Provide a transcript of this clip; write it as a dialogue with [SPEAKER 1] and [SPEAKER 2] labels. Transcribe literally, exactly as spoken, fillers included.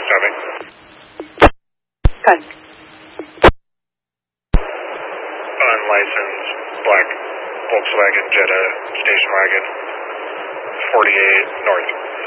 [SPEAKER 1] Morning, traffic.
[SPEAKER 2] Good.
[SPEAKER 1] Unlicensed black Volkswagen Jetta station wagon, forty-eight north.